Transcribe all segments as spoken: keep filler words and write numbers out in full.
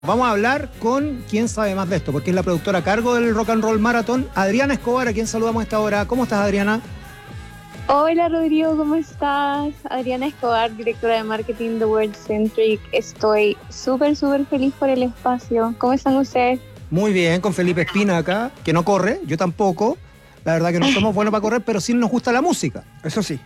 Vamos a hablar con quien sabe más de esto, porque es la productora a cargo del Rock and Roll Marathon, Adriana Escobar, a quien saludamos a esta hora. ¿Cómo estás, Adriana? Hola, Rodrigo, ¿cómo estás? Adriana Escobar, directora de marketing de World Centric. Estoy súper, súper feliz por el espacio. ¿Cómo están ustedes? Muy bien, con Felipe Espina acá, que no corre, yo tampoco. La verdad que no somos buenos para correr, pero sí nos gusta la música, eso sí.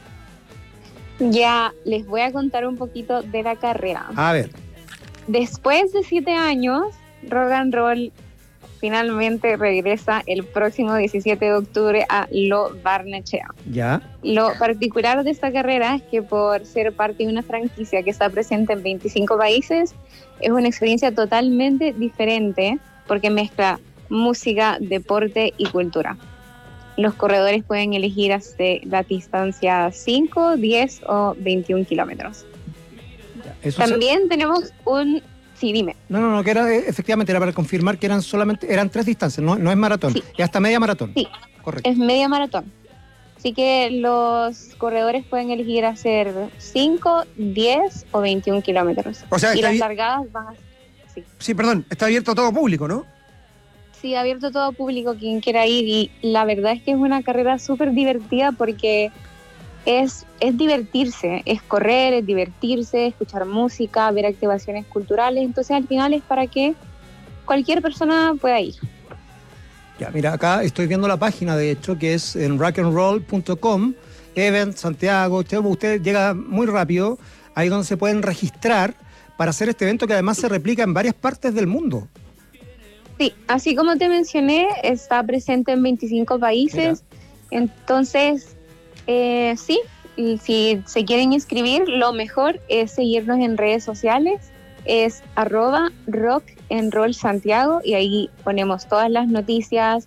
Ya, les voy a contar un poquito de la carrera. A ver. Después de siete años, Rock and Roll finalmente regresa el próximo diecisiete de octubre a Lo Barnechea. Ya. Lo particular de esta carrera es que por ser parte de una franquicia que está presente en veinticinco países, es una experiencia totalmente diferente porque mezcla música, deporte y cultura. Los corredores pueden elegir hasta la distancia cinco, diez o veintiún kilómetros. Eso También se... tenemos un... Sí, dime. No, no, no, que era, efectivamente, era para confirmar que eran solamente, eran tres distancias, no, no es maratón, sí. Es hasta media maratón. Sí, correcto. Es media maratón. Así que los corredores pueden elegir hacer cinco, diez o veintiún kilómetros. O sea, y las bi- largadas van a... Sí. Sí, perdón, está abierto a todo público, ¿no? Sí, abierto a todo público, quien quiera ir. Y la verdad es que es una carrera súper divertida porque es, es divertirse, es correr, es divertirse, escuchar música, ver activaciones culturales. Entonces al final es para que cualquier persona pueda ir. Ya, mira, acá estoy viendo la página, de hecho, que es en rock and roll punto com, Event, Santiago. Usted, usted llega muy rápido, ahí donde se pueden registrar para hacer este evento que además se replica en varias partes del mundo. Sí, así como te mencioné, está presente en veinticinco países. Mira. Entonces, eh, sí, y si se quieren inscribir, lo mejor es seguirnos en redes sociales. Es arroba rock and roll Santiago y ahí ponemos todas las noticias,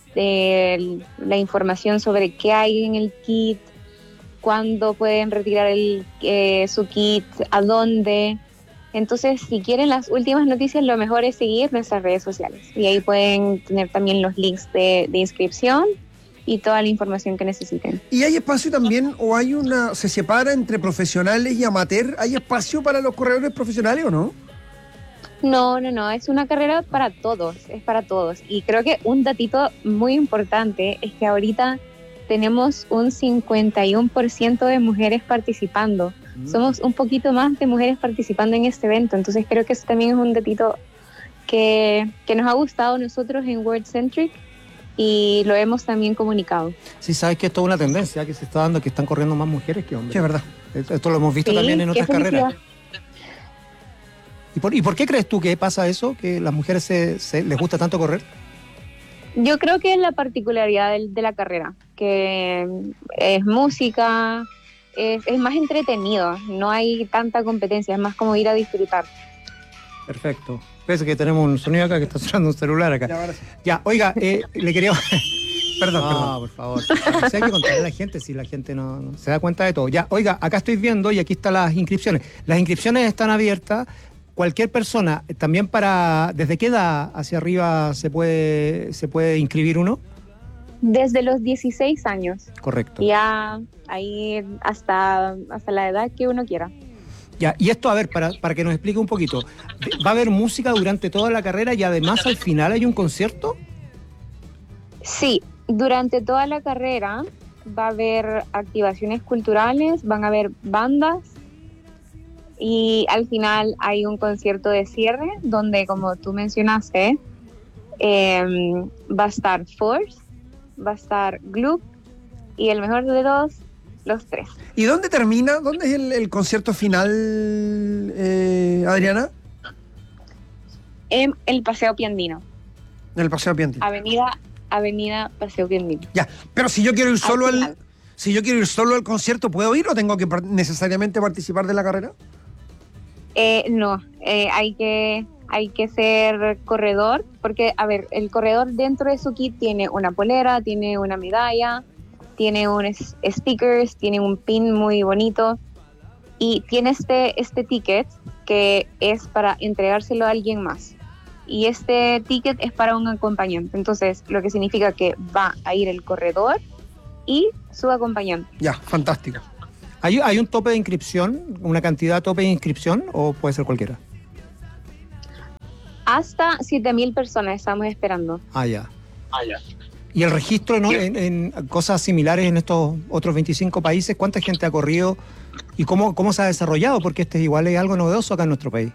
de la información sobre qué hay en el kit, cuándo pueden retirar el, eh, su kit, a dónde. Entonces, si quieren las últimas noticias, lo mejor es seguir nuestras redes sociales. Y ahí pueden tener también los links de, de inscripción y toda la información que necesiten. ¿Y hay espacio también, o hay una, se separa entre profesionales y amateur? ¿Hay espacio para los corredores profesionales o no? No, no, no, es una carrera para todos, es para todos. Y creo que un datito muy importante es que ahorita tenemos un cincuenta y uno por ciento de mujeres participando. Somos un poquito más de mujeres participando en este evento, entonces creo que eso también es un datito que, que nos ha gustado a nosotros en World Centric y lo hemos también comunicado. Sí, sabes que esto es una tendencia que se está dando, que están corriendo más mujeres que hombres. Sí, es verdad. Esto lo hemos visto Sí, también en otras felicidad. carreras. ¿Y por, ¿Y por qué crees tú que pasa eso, que las mujeres se, se, les gusta tanto correr? Yo creo que es la particularidad de, de la carrera, que es música, es, es más entretenido, no hay tanta competencia, es más como ir a disfrutar. Perfecto. Parece que tenemos un sonido acá que está sonando un celular acá. Ya, ya oiga, eh, le quería... Perdón, no, perdón. por favor. Si hay que contarle a la gente, si la gente no, no se da cuenta de todo. Ya, oiga, acá estoy viendo y aquí están las inscripciones. Las inscripciones están abiertas. Cualquier persona, también para... ¿Desde qué edad hacia arriba se puede, se puede inscribir uno? Desde los dieciséis años. Correcto. Ya ahí hasta, hasta la edad que uno quiera. Ya, y esto, a ver, para, para que nos explique un poquito. ¿Va a haber música durante toda la carrera y además al final hay un concierto? Sí, durante toda la carrera va a haber activaciones culturales, van a haber bandas y al final hay un concierto de cierre donde, como tú mencionaste, eh, va a estar Force, va a estar Gloop y el mejor de todos, los tres. ¿Y dónde termina? ¿Dónde es el, el concierto final, eh, Adriana? En el Paseo Piandino. En el Paseo Piantino. Avenida, Avenida Paseo Piandino. Ya, pero si yo quiero ir solo al, al, si yo quiero ir solo al concierto, ¿puedo ir o tengo que par- necesariamente participar de la carrera? Eh, no, eh, hay que hay que ser corredor, porque, a ver, el corredor dentro de su kit tiene una polera, tiene una medalla, tiene unos stickers, tiene un pin muy bonito y tiene este, este ticket que es para entregárselo a alguien más. Y este ticket es para un acompañante, entonces lo que significa que va a ir el corredor y su acompañante. Ya, fantástico. ¿Hay, ¿Hay un tope de inscripción, una cantidad tope de inscripción o puede ser cualquiera? Hasta siete mil personas estamos esperando. Ah, ya. Ah, ya. ¿Y el registro, ¿no? en, en cosas similares en estos otros veinticinco países? ¿Cuánta gente ha corrido y cómo, cómo se ha desarrollado? Porque este igual es algo novedoso acá en nuestro país.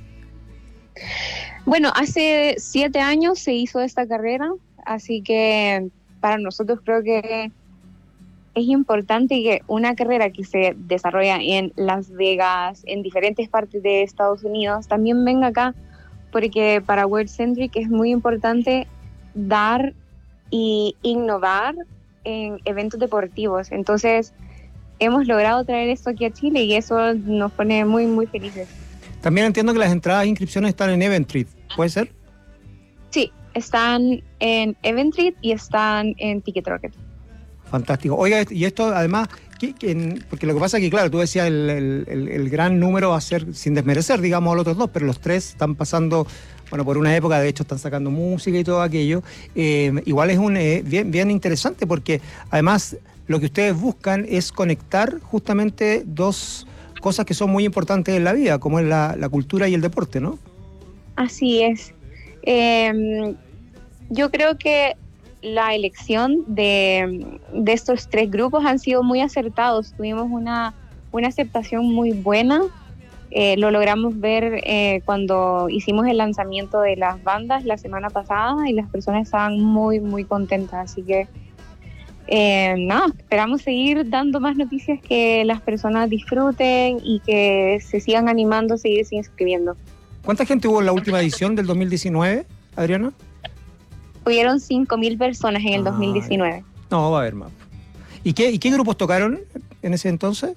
Bueno, hace siete años se hizo esta carrera, así que para nosotros creo que es importante que una carrera que se desarrolla en Las Vegas, en diferentes partes de Estados Unidos, también venga acá, porque para World Centric es muy importante dar y innovar en eventos deportivos. Entonces, hemos logrado traer esto aquí a Chile y eso nos pone muy, muy felices. También entiendo que las entradas e inscripciones están en Eventbrite, ¿puede ser? Sí, están en Eventbrite y están en Ticket Rocket. Fantástico. Oiga, y esto además, ¿qué, qué, porque lo que pasa es que, claro, tú decías el, el, el, el gran número va a ser, sin desmerecer, digamos, a los otros dos, pero los tres están pasando, bueno, por una época, de hecho, están sacando música y todo aquello. Eh, igual es un eh, bien, bien interesante porque, además, lo que ustedes buscan es conectar justamente dos cosas que son muy importantes en la vida, como es la, la cultura y el deporte, ¿no? Así es. Eh, yo creo que la elección de, de estos tres grupos han sido muy acertados. Tuvimos una, una aceptación muy buena. Eh, lo logramos ver eh, cuando hicimos el lanzamiento de las bandas la semana pasada y las personas estaban muy, muy contentas. Así que, eh, nada, esperamos seguir dando más noticias que las personas disfruten y que se sigan animando a seguirse inscribiendo. ¿Cuánta gente hubo en la última edición del dos mil diecinueve, Adriana? Hubieron cinco mil personas en el ah, dos mil diecinueve. No, va a haber más. ¿Y qué, ¿Y qué grupos tocaron en ese entonces?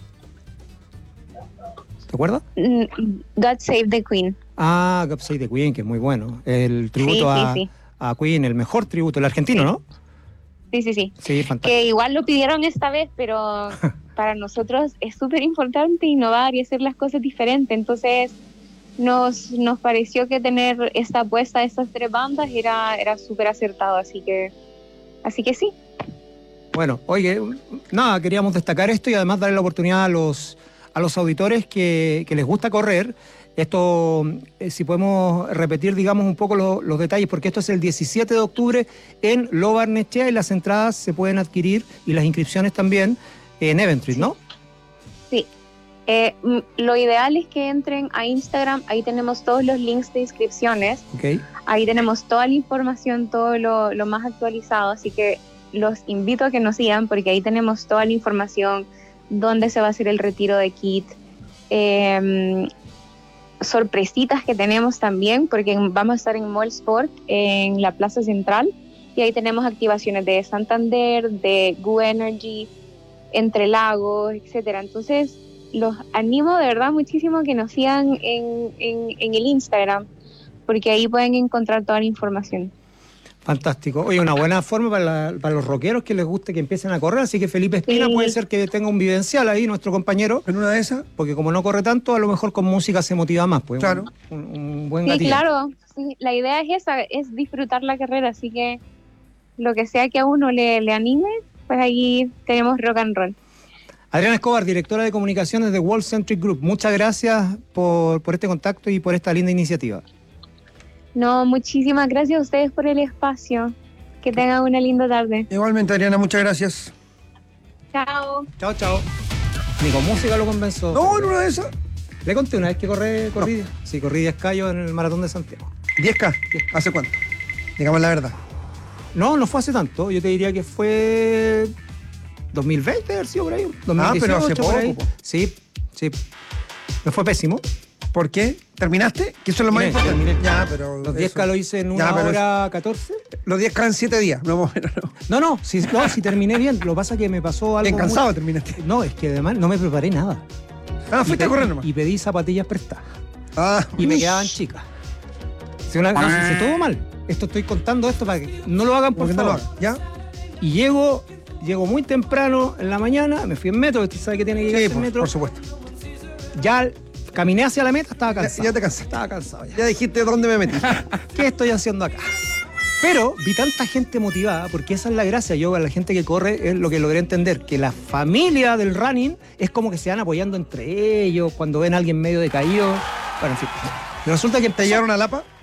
¿Te acuerdas? God Save the Queen. Ah, God Save the Queen, que es muy bueno. El tributo sí, a, sí, sí. a Queen, el mejor tributo, el argentino, sí. ¿no? Sí, sí, sí. Sí, fantástico. Que igual lo pidieron esta vez, pero para nosotros es súper importante innovar y hacer las cosas diferentes. Entonces nos, nos pareció que tener esta apuesta de estas tres bandas era, era súper acertado, así que, así que sí. Bueno, oye, nada, queríamos destacar esto y además darle la oportunidad a los, a los auditores que, que les gusta correr. Esto, eh, si podemos repetir, digamos, un poco lo, los detalles, porque esto es el diecisiete de octubre en Lo Barnechea y las entradas se pueden adquirir y las inscripciones también en Eventbrite, ¿no? Sí. Eh, lo ideal es que entren a Instagram, ahí tenemos todos los links de inscripciones. Okay. Ahí tenemos toda la información, todo lo, lo más actualizado, así que los invito a que nos sigan porque ahí tenemos toda la información, dónde se va a hacer el retiro de kit, eh, sorpresitas que tenemos también, porque vamos a estar en Mall Sport, en la Plaza Central, y ahí tenemos activaciones de Santander, de Gu Energy, Entre Lagos, etcétera. Entonces, los animo de verdad muchísimo que nos sigan en, en, en el Instagram, porque ahí pueden encontrar toda la información. Fantástico. Oye, una buena forma para, la, para los rockeros que les guste que empiecen a correr, así que Felipe Espina sí. puede ser que tenga un vivencial ahí, nuestro compañero. ¿En una de esas? Porque como no corre tanto, a lo mejor con música se motiva más, pues. Claro. Un, un, un buen sí, gatillo. Claro. Sí, la idea es esa, es disfrutar la carrera, así que lo que sea que a uno le, le anime, pues ahí tenemos rock and roll. Adriana Escobar, directora de comunicaciones de World Centric Group, muchas gracias por, por este contacto y por esta linda iniciativa. No, muchísimas gracias a ustedes por el espacio. Que tengan una linda tarde. Igualmente, Adriana, muchas gracias. Chao. Chao, chao. Ni con música lo convenzo. No, en una de esas. Le conté una vez que corrí, corrí, no. sí, corrí diez callos en el Maratón de Santiago. ¿diez K? ¿Hace cuánto? Digamos la verdad. No, no fue hace tanto. Yo te diría que fue dos mil veinte, haber sido por ahí. dos mil dieciocho, ah, pero hace poco. Ahí. Sí, sí. Me fue pésimo. ¿Por qué? ¿Terminaste? Que eso es lo más importante. Terminé. Ya, pero los diez K lo hice en una hora catorce. Los diez K en siete días. No, no, no. No, no, si, no, si terminé bien. Lo que pasa es que me pasó algo. Bien cansado muy... terminaste. No, es que además no me preparé nada. Ah, fuiste a correr nomás. Y pedí zapatillas prestadas. Ah. Y me quedaban chicas. Si una, no, si todo mal. Esto estoy contando esto para que no lo hagan, por favor. No lo hagan, ¿ya? Y llego, llego muy temprano en la mañana, me fui en metro, usted sabe que tiene que ir sí, en por, metro. por supuesto. Ya caminé hacia la meta, estaba cansado. Ya, ya te cansaste. Estaba cansado ya. Ya dijiste dónde me metí. ¿Qué estoy haciendo acá? Pero vi tanta gente motivada, porque esa es la gracia. Yo, a la gente que corre, es lo que logré entender, que la familia del running es como que se van apoyando entre ellos, cuando ven a alguien medio decaído. Bueno, en fin. Resulta que ¿Te llevaron a Lapa?